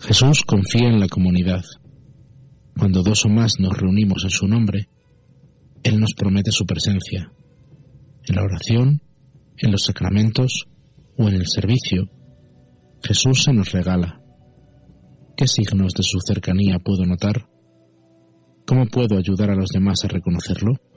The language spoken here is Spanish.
Jesús confía en la comunidad. Cuando dos o más nos reunimos en su nombre, Él nos promete su presencia. En la oración, en los sacramentos o en el servicio, Jesús se nos regala. ¿Qué signos de su cercanía puedo notar? ¿Cómo puedo ayudar a los demás a reconocerlo?